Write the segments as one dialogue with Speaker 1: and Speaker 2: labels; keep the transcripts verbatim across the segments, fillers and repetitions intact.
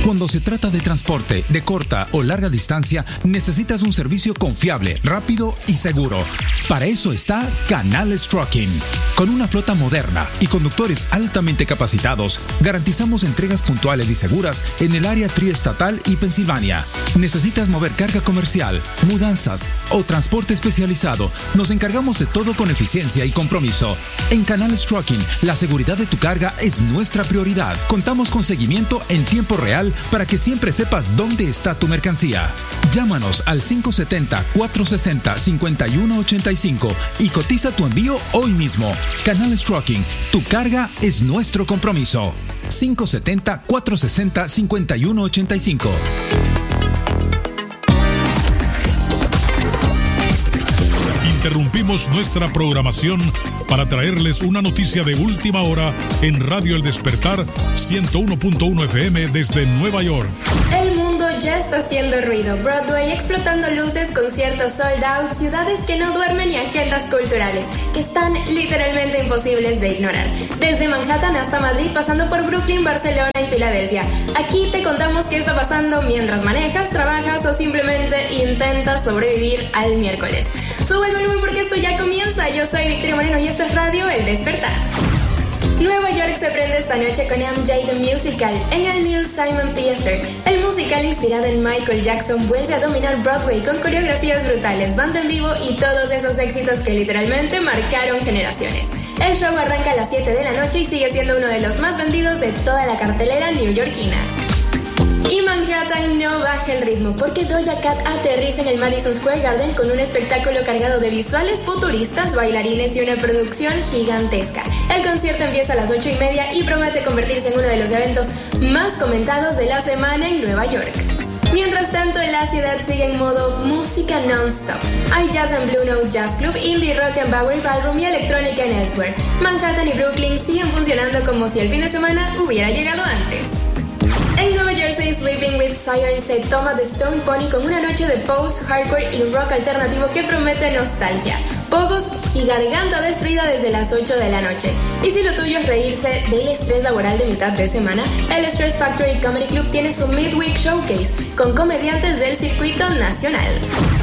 Speaker 1: Cuando se trata de transporte de corta o larga distancia, necesitas un servicio confiable, rápido y seguro. Para eso está Canales Trucking. Con una flota moderna y conductores altamente capacitados, garantizamos entregas puntuales y seguras en el área triestatal y Pensilvania. ¿Necesitas mover carga comercial, mudanzas o transporte especializado? Nos encargamos de todo con eficiencia y compromiso. En Canales Trucking, la seguridad de tu carga es nuestra prioridad. Contamos con seguimiento en tiempo real para que siempre sepas dónde está tu mercancía. Llámanos al cinco siete cero, cuatro seis cero, cinco uno ocho cinco y cotiza tu envío hoy mismo. Canales Trucking, tu carga es nuestro compromiso. cinco siete cero, cuatro seis cero, cinco uno ocho cinco.
Speaker 2: Interrumpimos nuestra programación para traerles una noticia de última hora en Radio El Despertar ciento uno punto uno F M desde Nueva York.
Speaker 3: El mundo ya está haciendo ruido. Broadway explotando luces, conciertos sold out, ciudades que no duermen y agendas culturales que están literalmente imposibles de ignorar. Desde Manhattan hasta Madrid, pasando por Brooklyn, Barcelona y Filadelfia. Aquí te contamos qué está pasando mientras manejas, trabajas o simplemente intentas sobrevivir al miércoles. Sube el volumen porque esto ya comienza. Yo soy Victoria Moreno y esto es Radio El Despertar. Nueva York se prende esta noche con M J The Musical en el Neil Simon Theater. El musical inspirado en Michael Jackson vuelve a dominar Broadway con coreografías brutales, banda en vivo y todos esos éxitos que literalmente marcaron generaciones. El show arranca a las siete de la noche y sigue siendo uno de los más vendidos de toda la cartelera neoyorquina. Y Manhattan no baja el ritmo porque Doja Cat aterriza en el Madison Square Garden con un espectáculo cargado de visuales futuristas, bailarines y una producción gigantesca. El concierto empieza a las ocho y media y promete convertirse en uno de los eventos más comentados de la semana en Nueva York. Mientras tanto, la ciudad sigue en modo música non-stop. Hay jazz en Blue Note Jazz Club, indie rock en Bowery Ballroom y electrónica en Elsewhere. Manhattan y Brooklyn siguen funcionando como si el fin de semana hubiera llegado antes. En Nueva Jersey, Sleeping with Sirens se toma de Stone Pony con una noche de post, hardcore y rock alternativo que promete nostalgia, pogos y garganta destruida desde las ocho de la noche. Y si lo tuyo es reírse del estrés laboral de mitad de semana, el Stress Factory Comedy Club tiene su Midweek Showcase con comediantes del circuito nacional.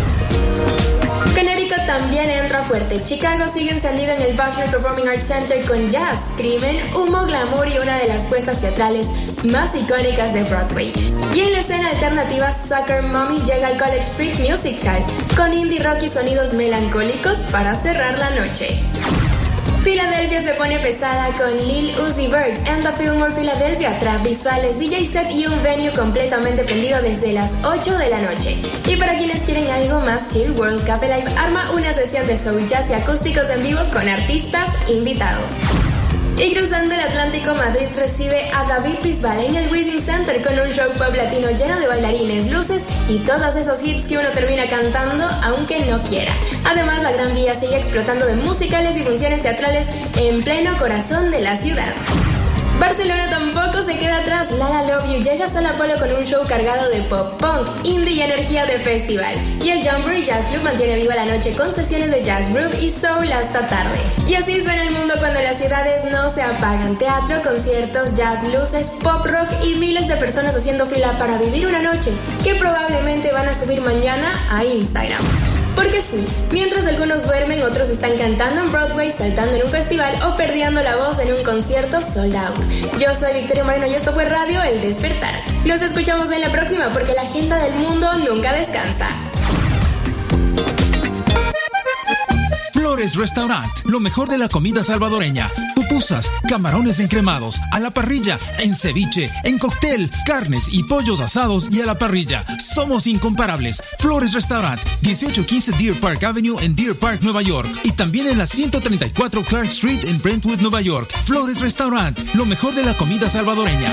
Speaker 3: Connecticut también entra fuerte. Chicago sigue encendido en el Bushnet Performing Arts Center con jazz, crimen, humo, glamour y una de las puestas teatrales más icónicas de Broadway. Y en la escena alternativa, Soccer Mommy llega al College Street Music Hall con indie rock y sonidos melancólicos para cerrar la noche. Filadelfia se pone pesada con Lil Uzi Vert en The Fillmore Philadelphia, trap, visuales, D J set y un venue completamente prendido desde las ocho de la noche. Y para quienes quieren algo más chill, World Cafe Live arma una sesión de soul, jazz y acústicos en vivo con artistas invitados. Y cruzando el Atlántico, Madrid recibe a David Bisbal en el Within Center con un show pop latino lleno de bailarines, luces y todos esos hits que uno termina cantando aunque no quiera. Además, la Gran Vía sigue explotando de musicales y funciones teatrales en pleno corazón de la ciudad. Barcelona tampoco se queda atrás. Lala Love You llega a Sala Polo con un show cargado de pop, punk, indie y energía de festival. Y el Jamboree Jazz Club mantiene viva la noche con sesiones de jazz, groove y soul hasta tarde. Y así suena el mundo cuando las ciudades no se apagan. Teatro, conciertos, jazz, luces, pop rock y miles de personas haciendo fila para vivir una noche que probablemente van a subir mañana a Instagram. Porque sí, mientras algunos duermen, otros están cantando en Broadway, saltando en un festival o perdiendo la voz en un concierto sold out. Yo soy Victoria Moreno y esto fue Radio El Despertar. Nos escuchamos en la próxima porque la agenda del mundo nunca descansa.
Speaker 1: Flores Restaurant, lo mejor de la comida salvadoreña. Pupusas, camarones encremados, a la parrilla, en ceviche, en cóctel, carnes y pollos asados y a la parrilla. Somos incomparables. Flores Restaurant, dieciocho quince Deer Park Avenue en Deer Park, Nueva York. Y también en la ciento treinta y cuatro Clark Street en Brentwood, Nueva York. Flores Restaurant, lo mejor de la comida salvadoreña.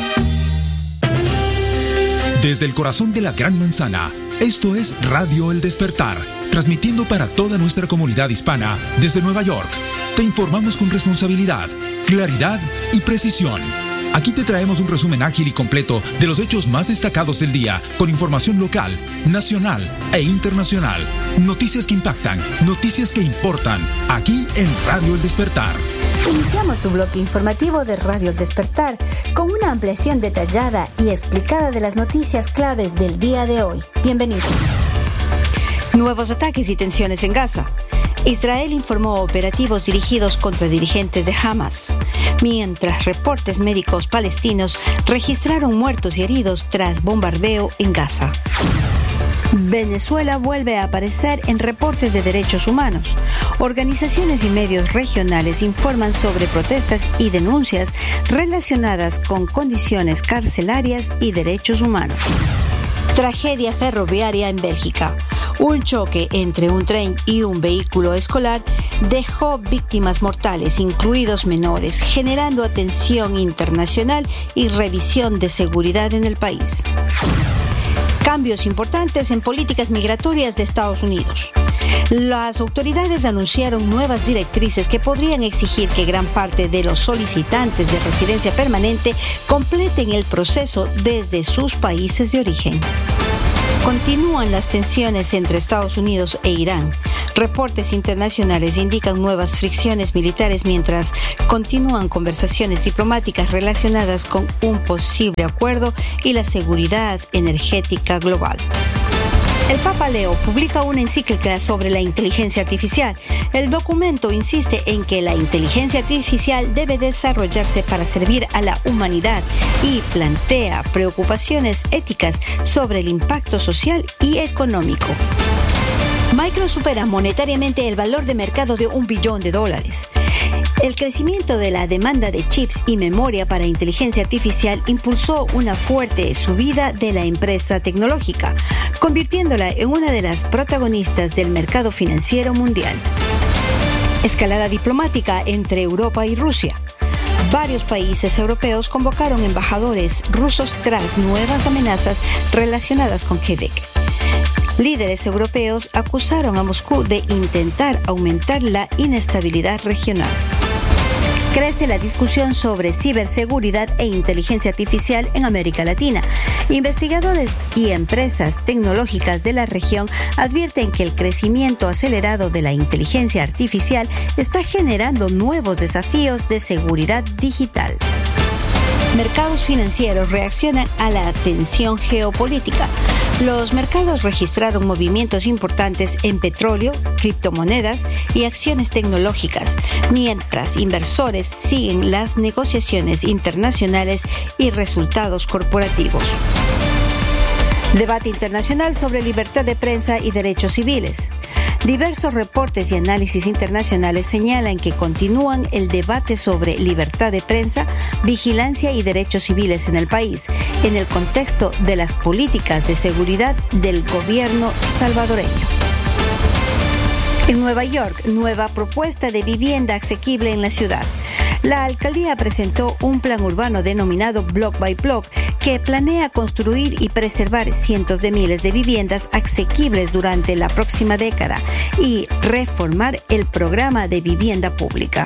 Speaker 1: Desde el corazón de la Gran Manzana, esto es Radio El Despertar, transmitiendo para toda nuestra comunidad hispana desde Nueva York. Te informamos con responsabilidad, claridad y precisión. Aquí te traemos un resumen ágil y completo de los hechos más destacados del día, con información local, nacional e internacional. Noticias que impactan, noticias que importan, aquí en Radio El Despertar.
Speaker 4: Iniciamos tu bloque informativo de Radio El Despertar con una ampliación detallada y explicada de las noticias claves del día de hoy. Bienvenidos.
Speaker 5: Nuevos ataques y tensiones en Gaza. Israel informó operativos dirigidos contra dirigentes de Hamas, mientras reportes médicos palestinos registraron muertos y heridos tras bombardeo en Gaza. Venezuela vuelve a aparecer en reportes de derechos humanos. Organizaciones y medios regionales informan sobre protestas y denuncias relacionadas con condiciones carcelarias y derechos humanos. Tragedia ferroviaria en Bélgica. Un choque entre un tren y un vehículo escolar dejó víctimas mortales, incluidos menores, generando atención internacional y revisión de seguridad en el país. Cambios importantes en políticas migratorias de Estados Unidos. Las autoridades anunciaron nuevas directrices que podrían exigir que gran parte de los solicitantes de residencia permanente completen el proceso desde sus países de origen. Continúan las tensiones entre Estados Unidos e Irán. Reportes internacionales indican nuevas fricciones militares mientras continúan conversaciones diplomáticas relacionadas con un posible acuerdo y la seguridad energética global. El Papa Leo publica una encíclica sobre la inteligencia artificial. El documento insiste en que la inteligencia artificial debe desarrollarse para servir a la humanidad y plantea preocupaciones éticas sobre el impacto social y económico. Micron supera monetariamente el valor de mercado de un billón de dólares. El crecimiento de la demanda de chips y memoria para inteligencia artificial impulsó una fuerte subida de la empresa tecnológica, convirtiéndola en una de las protagonistas del mercado financiero mundial. Escalada diplomática entre Europa y Rusia. Varios países europeos convocaron embajadores rusos tras nuevas amenazas relacionadas con Quebec. Líderes europeos acusaron a Moscú de intentar aumentar la inestabilidad regional. Crece la discusión sobre ciberseguridad e inteligencia artificial en América Latina. Investigadores y empresas tecnológicas de la región advierten que el crecimiento acelerado de la inteligencia artificial está generando nuevos desafíos de seguridad digital. Mercados financieros reaccionan a la tensión geopolítica. Los mercados registraron movimientos importantes en petróleo, criptomonedas y acciones tecnológicas, mientras inversores siguen las negociaciones internacionales y resultados corporativos. Debate internacional sobre libertad de prensa y derechos civiles. Diversos reportes y análisis internacionales señalan que continúan el debate sobre libertad de prensa, vigilancia y derechos civiles en el país, en el contexto de las políticas de seguridad del gobierno salvadoreño. En Nueva York, nueva propuesta de vivienda asequible en la ciudad. La alcaldía presentó un plan urbano denominado Block by Block que planea construir y preservar cientos de miles de viviendas asequibles durante la próxima década y reformar el programa de vivienda pública.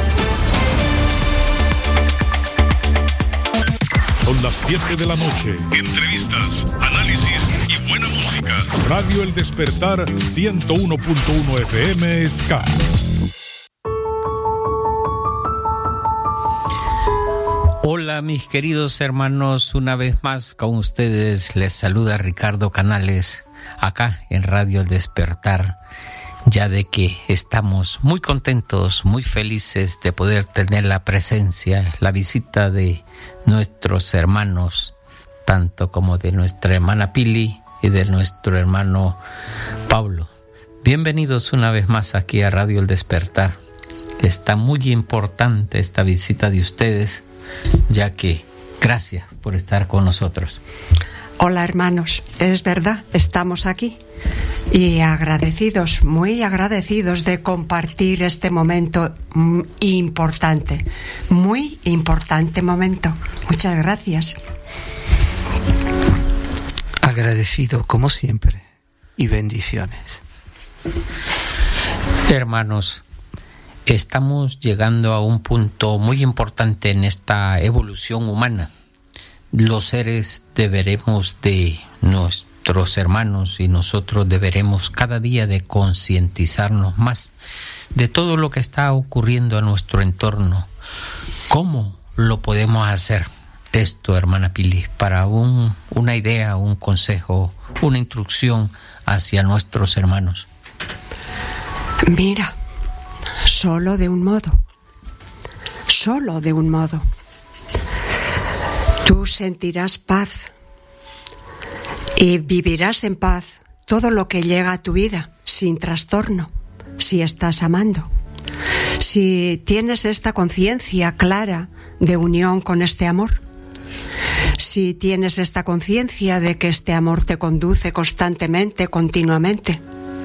Speaker 2: Son las siete de la noche. Entrevistas, análisis y buena música. Radio El Despertar ciento uno punto uno F M Ska.
Speaker 6: Hola mis queridos hermanos, una vez más con ustedes les saluda Ricardo Canales acá en Radio El Despertar, ya de que estamos muy contentos, muy felices de poder tener la presencia, la visita de nuestros hermanos, tanto como de nuestra hermana Pili y de nuestro hermano Pablo. Bienvenidos una vez más aquí a Radio El Despertar. Está muy importante esta visita de ustedes, ya que gracias por estar con nosotros.
Speaker 7: Hola hermanos, es verdad, estamos aquí y agradecidos, muy agradecidos de compartir este momento importante, muy importante momento. Muchas gracias.
Speaker 8: Agradecido como siempre y bendiciones.
Speaker 6: Hermanos, estamos llegando a un punto muy importante en esta evolución humana. Los seres deberemos de nuestros hermanos y nosotros deberemos cada día de concientizarnos más de todo lo que está ocurriendo a nuestro entorno. ¿Cómo lo podemos hacer esto, hermana Pili, para un, una idea, un consejo, una instrucción hacia nuestros hermanos?
Speaker 7: Mira, solo de un modo, solo de un modo. Tú sentirás paz y vivirás en paz todo lo que llega a tu vida, sin trastorno, si estás amando. Si tienes esta conciencia clara de unión con este amor, si tienes esta conciencia de que este amor te conduce constantemente, continuamente,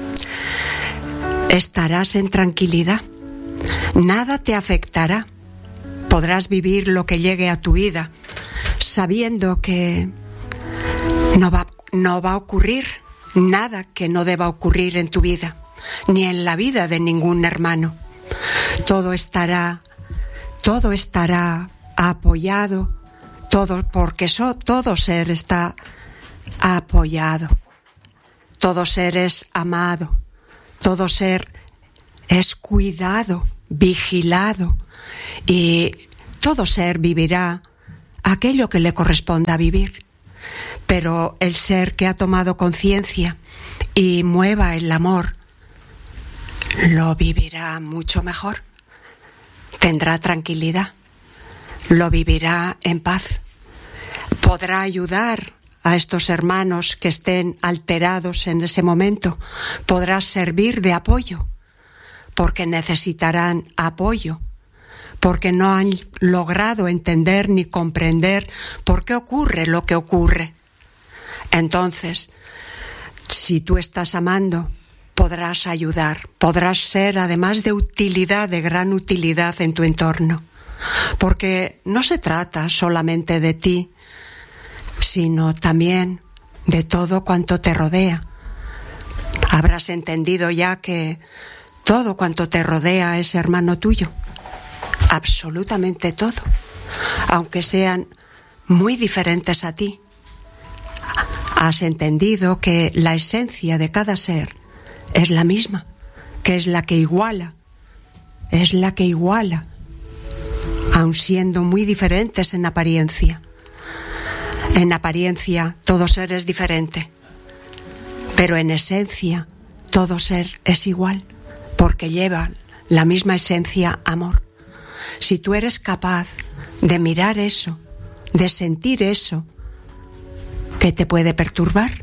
Speaker 7: estarás en tranquilidad. Nada te afectará. Podrás vivir lo que llegue a tu vida sabiendo que no va, no va a ocurrir nada que no deba ocurrir en tu vida, ni en la vida de ningún hermano. Todo estará, todo estará apoyado, todo, porque so, todo ser está apoyado, todo ser es amado, todo ser es cuidado, vigilado, y todo ser vivirá aquello que le corresponda vivir. Pero el ser que ha tomado conciencia y mueva el amor, lo vivirá mucho mejor. Tendrá tranquilidad, lo vivirá en paz. Podrá ayudar a estos hermanos que estén alterados en ese momento. Podrá servir de apoyo, porque necesitarán apoyo, porque no han logrado entender ni comprender por qué ocurre lo que ocurre. Entonces, si tú estás amando, podrás ayudar, podrás ser además de utilidad, de gran utilidad en tu entorno, porque no se trata solamente de ti, sino también de todo cuanto te rodea. Habrás entendido ya que todo cuanto te rodea es hermano tuyo, absolutamente todo, aunque sean muy diferentes a ti. Has entendido que la esencia de cada ser es la misma, que es la que iguala, es la que iguala, aun siendo muy diferentes en apariencia. En apariencia todo ser es diferente, pero en esencia todo ser es igual, porque lleva la misma esencia, amor. Si tú eres capaz de mirar eso, de sentir eso, ¿qué te puede perturbar?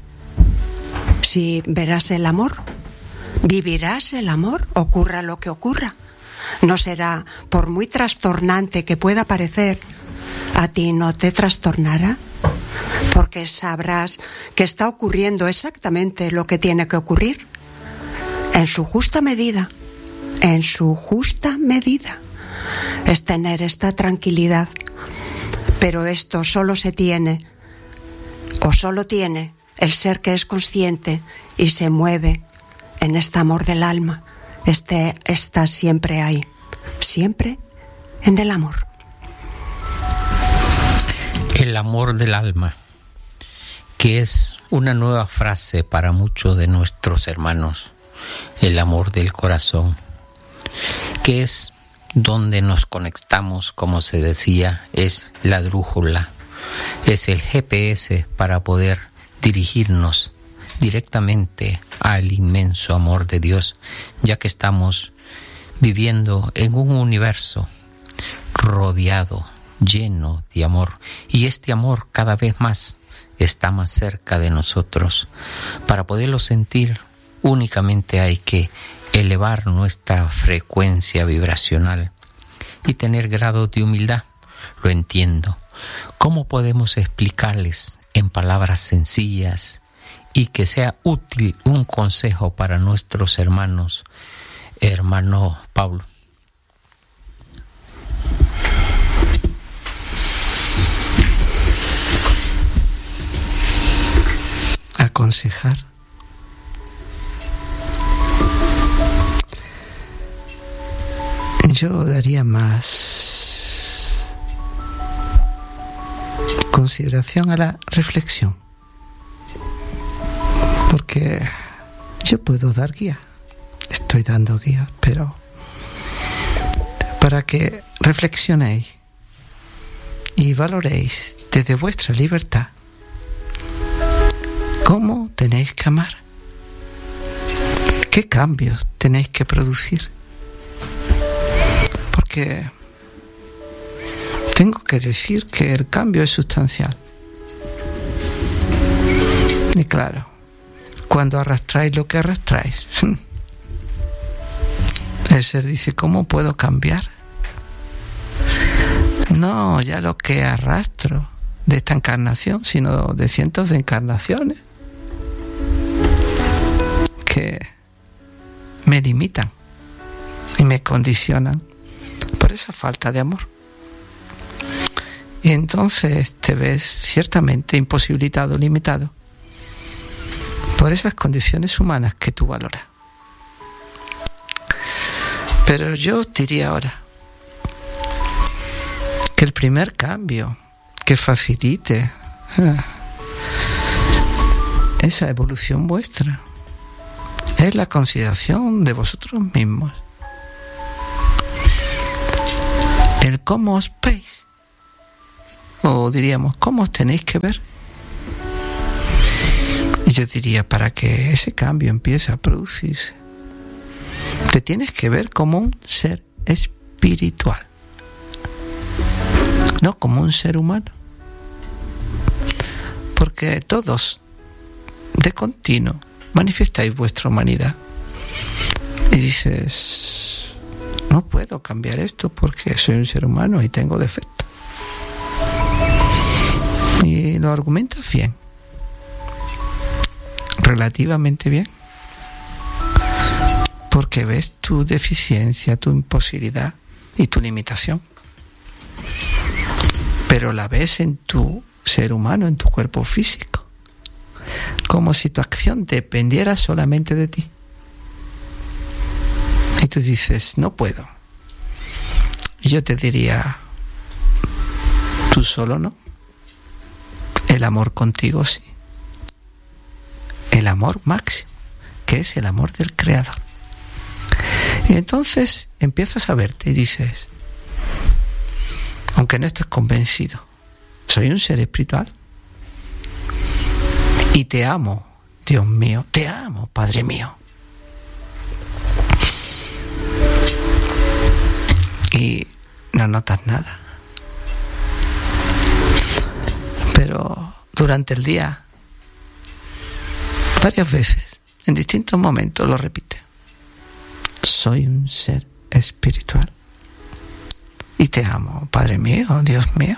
Speaker 7: Si verás el amor, vivirás el amor, ocurra lo que ocurra. No será, por muy trastornante que pueda parecer, a ti no te trastornará, porque sabrás que está ocurriendo exactamente lo que tiene que ocurrir, en su justa medida, en su justa medida. Es tener esta tranquilidad, pero esto solo se tiene, o solo tiene, el ser que es consciente y se mueve en este amor del alma. Este está siempre ahí, siempre en el amor.
Speaker 6: El amor del alma, que es una nueva frase para muchos de nuestros hermanos. El amor del corazón, que es donde nos conectamos, como se decía, es la brújula, es el G P S para poder dirigirnos directamente al inmenso amor de Dios, ya que estamos viviendo en un universo rodeado, lleno de amor, y este amor cada vez más está más cerca de nosotros. Para poderlo sentir, únicamente hay que elevar nuestra frecuencia vibracional y tener grados de humildad. Lo entiendo. ¿Cómo podemos explicarles en palabras sencillas y que sea útil un consejo para nuestros hermanos? Hermano Pablo.
Speaker 8: Aconsejar. yo daría más consideración a la reflexión, porque yo puedo dar guía, estoy dando guía, pero para que reflexionéis y valoréis desde vuestra libertad cómo tenéis que amar, qué cambios tenéis que producir. Porque tengo que decir que el cambio es sustancial. Y claro, cuando arrastráis lo que arrastráis, el ser dice, ¿cómo puedo cambiar? No ya lo que arrastro de esta encarnación, sino de cientos de encarnaciones que me limitan y me condicionan por esa falta de amor. Y entonces te ves ciertamente imposibilitado, limitado por esas condiciones humanas que tú valoras. Pero yo os diría ahora que el primer cambio que facilite ah, esa evolución vuestra es la consideración de vosotros mismos. El cómo os veis, o diríamos, cómo os tenéis que ver. Y yo diría, para que ese cambio empiece a producirse, te tienes que ver como un ser espiritual, no como un ser humano. Porque todos, de continuo, manifestáis vuestra humanidad. Y dices, no puedo cambiar esto porque soy un ser humano y tengo defectos. Y lo argumentas bien, relativamente bien, porque ves tu deficiencia, tu imposibilidad y tu limitación, pero la ves en tu ser humano, en tu cuerpo físico, como si tu acción dependiera solamente de ti. Y tú dices, no puedo. Y yo te diría, tú solo no. El amor contigo sí. El amor máximo, que es el amor del Creador. Y entonces empiezas a verte y dices, aunque no estés convencido, soy un ser espiritual y te amo, Dios mío, te amo, Padre mío. Y no notas nada. Pero durante el día, varias veces, en distintos momentos, lo repite. Soy un ser espiritual y te amo, Padre mío, Dios mío.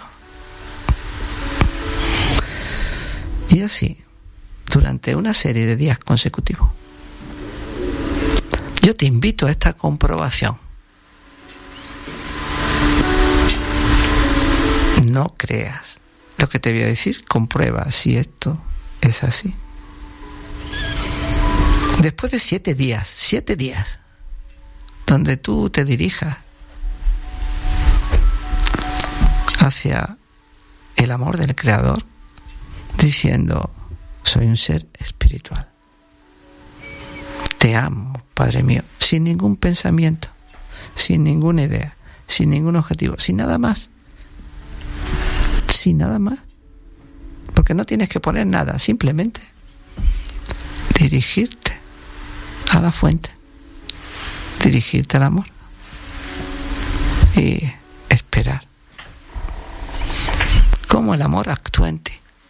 Speaker 8: Y así, durante una serie de días consecutivos. Yo te invito a esta comprobación. No creas lo que te voy a decir, comprueba si esto es así. Después de siete días, siete días, donde tú te dirijas hacia el amor del Creador, diciendo, soy un ser espiritual. Te amo, Padre mío, sin ningún pensamiento, sin ninguna idea, sin ningún objetivo, sin nada más. Sin nada más. Porque no tienes que poner nada, simplemente dirigirte a la fuente, dirigirte al amor y esperar cómo el amor actúa en ti.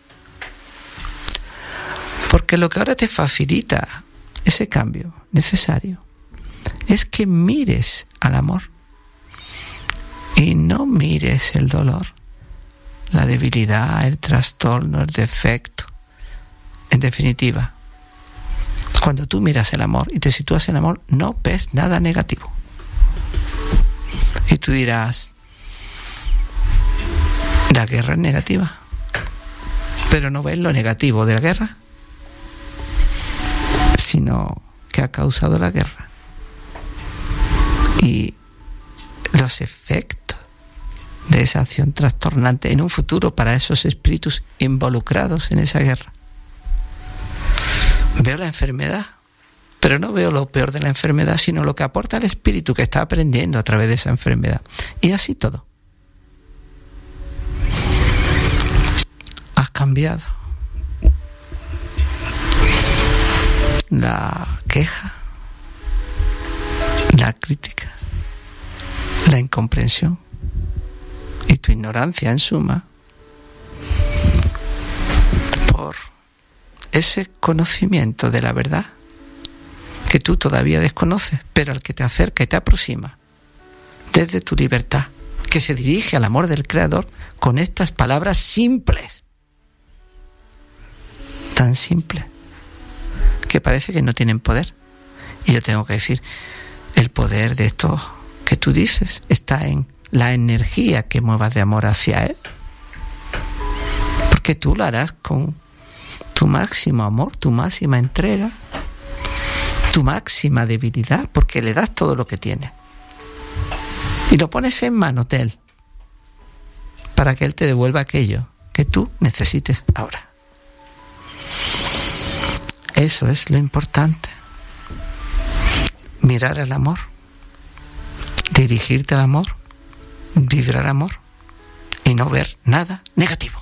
Speaker 8: Porque lo que ahora te facilita ese cambio necesario es que mires al amor y no mires el dolor, la debilidad, el trastorno, el defecto. En definitiva, cuando tú miras el amor y te sitúas en el amor, no ves nada negativo. Y tú dirás, la guerra es negativa, pero no ves lo negativo de la guerra, sino que ha causado la guerra. Y los efectos de esa acción trastornante en un futuro para esos espíritus involucrados en esa guerra. Veo la enfermedad, pero no veo lo peor de la enfermedad, sino lo que aporta el espíritu que está aprendiendo a través de esa enfermedad. Y así todo. Has cambiado. La queja, la crítica, la incomprensión y tu ignorancia, en suma, por ese conocimiento de la verdad que tú todavía desconoces, pero al que te acerca y te aproxima desde tu libertad, que se dirige al amor del Creador con estas palabras simples, tan simples, que parece que no tienen poder. Y yo tengo que decir, el poder de esto que tú dices está en la energía que muevas de amor hacia Él, porque tú lo harás con tu máximo amor, tu máxima entrega, tu máxima debilidad, porque le das todo lo que tienes y lo pones en manos de Él para que Él te devuelva aquello que tú necesites ahora. Eso es lo importante. Mirar el amor, dirigirte al amor, vibrar amor y no ver nada negativo.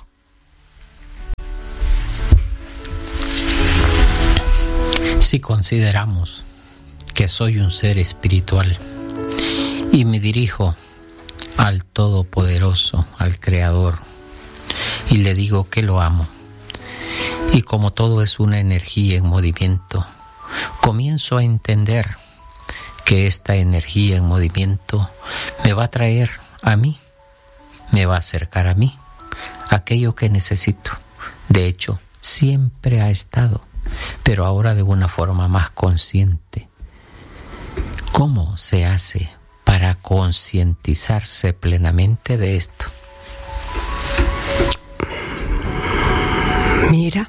Speaker 6: Si consideramos que soy un ser espiritual y me dirijo al Todopoderoso, al Creador, y le digo que lo amo, y como todo es una energía en movimiento, comienzo a entender que esta energía en movimiento me va a traer a mí, me va a acercar a mí aquello que necesito. De hecho, siempre ha estado, pero ahora de una forma más consciente. ¿Cómo se hace para concientizarse plenamente de esto?
Speaker 7: Mira,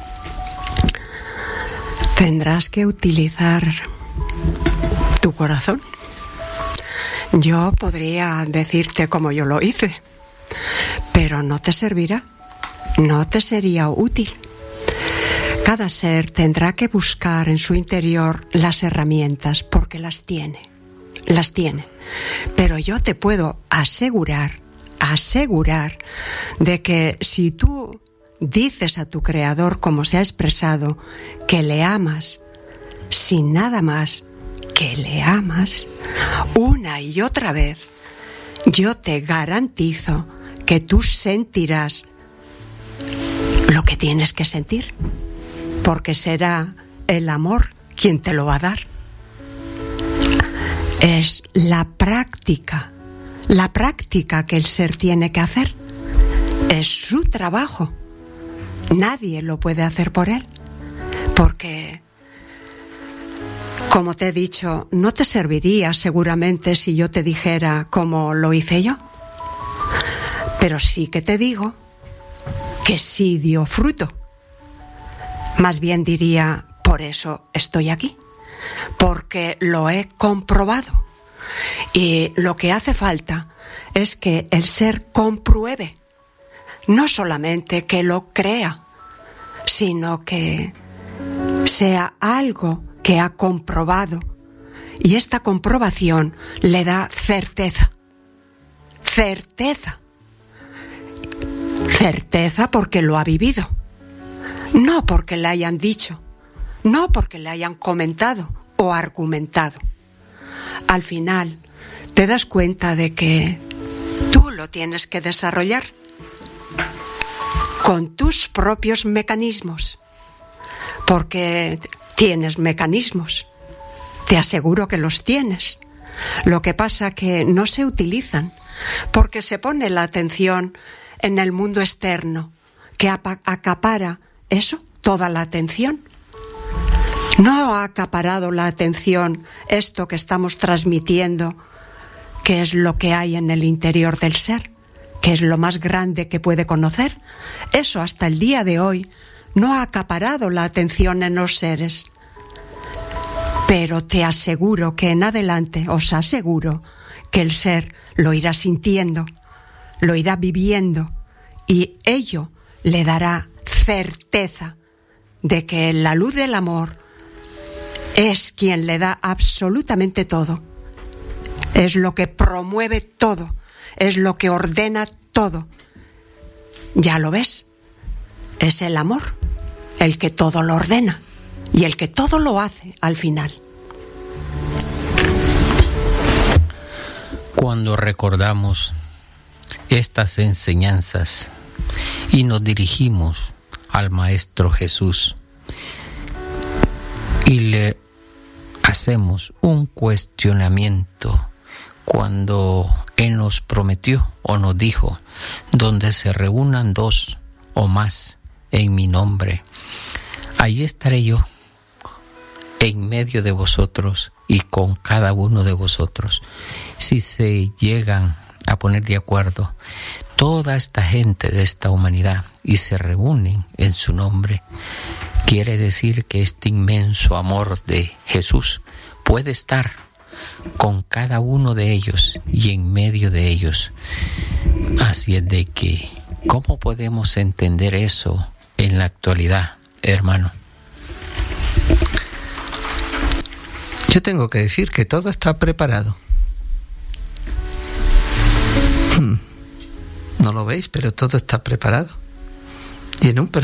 Speaker 7: tendrás que utilizar tu corazón. Yo podría decirte como yo lo hice, pero no te servirá, no te sería útil. Cada ser tendrá que buscar en su interior las herramientas porque las tiene, las tiene. Pero yo te puedo asegurar, asegurar de que si tú dices a tu Creador, como se ha expresado, que le amas, sin nada más que le amas, una y otra vez, yo te garantizo que tú sentirás lo que tienes que sentir, porque será el amor quien te lo va a dar. Es la práctica, la práctica que el ser tiene que hacer. Es su trabajo. Nadie lo puede hacer por él, porque, como te he dicho, no te serviría seguramente si yo te dijera cómo lo hice yo, pero sí que te digo que sí dio fruto. Más bien diría, por eso estoy aquí, porque lo he comprobado. Y lo que hace falta es que el ser compruebe, no solamente que lo crea, sino que sea algo que ha comprobado. Y esta comprobación le da certeza. Certeza. Certeza porque lo ha vivido. No porque le hayan dicho, no porque le hayan comentado o argumentado. Al final te das cuenta de que tú lo tienes que desarrollar con tus propios mecanismos, porque tienes mecanismos, te aseguro que los tienes. Lo que pasa que no se utilizan porque se pone la atención en el mundo externo que acapara eso, toda la atención. No ha acaparado la atención esto que estamos transmitiendo, que es lo que hay en el interior del ser, que es lo más grande que puede conocer. Eso hasta el día de hoy no ha acaparado la atención en los seres. Pero te aseguro que en adelante, os aseguro, que el ser lo irá sintiendo, lo irá viviendo, y ello le dará certeza de que la luz del amor es quien le da absolutamente todo. Es lo que promueve todo, es lo que ordena todo. Ya lo ves, es el amor el que todo lo ordena y el que todo lo hace al final.
Speaker 6: Cuando recordamos estas enseñanzas y nos dirigimos al Maestro Jesús y le hacemos un cuestionamiento cuando Él nos prometió o nos dijo, donde se reúnan dos o más en mi nombre, ahí estaré yo en medio de vosotros y con cada uno de vosotros. Si se llegan a poner de acuerdo toda esta gente de esta humanidad y se reúnen en su nombre, quiere decir que este inmenso amor de Jesús puede estar con cada uno de ellos y en medio de ellos. Así es de que, ¿cómo podemos entender eso en la actualidad, hermano?
Speaker 8: Yo tengo que decir que todo está preparado. No lo veis, pero todo está preparado. Y en un perfecto